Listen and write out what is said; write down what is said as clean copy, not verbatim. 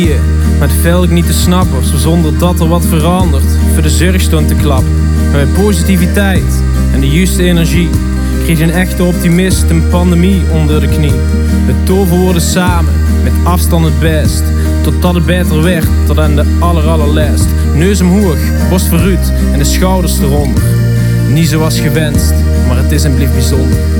Maar het vel ik niet te snappen, zo zonder dat er wat verandert. Voor de zorg stond te klappen. Maar met positiviteit en de juiste energie kreeg een echte optimist een pandemie onder de knie. We toverwoorden samen, met afstand het best. Totdat het beter werd, tot aan de allerlast. Neus omhoog, borst verruut en de schouders eronder. Niet zoals gewenst, maar het is en blijft bijzonder.